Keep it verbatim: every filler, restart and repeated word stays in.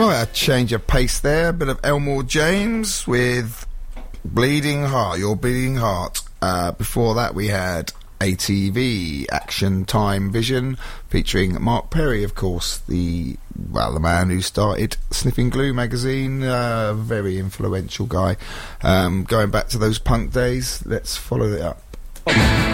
Right, a change of pace there. A bit of Elmore James with Bleeding Heart, Your Bleeding Heart. Uh, before that we had A T V, Action Time Vision, featuring Mark Perry, of course, the, well, the man who started Sniffing Glue magazine, uh, very influential guy. Um, going back to those punk days, let's follow it up.